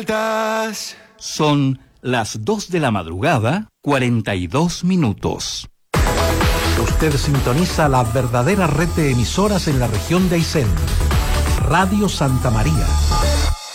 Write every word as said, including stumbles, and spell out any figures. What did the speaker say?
Son las dos de la madrugada, cuarenta y dos minutos. Usted sintoniza la verdadera red de emisoras en la región de Aysén. Radio Santa María.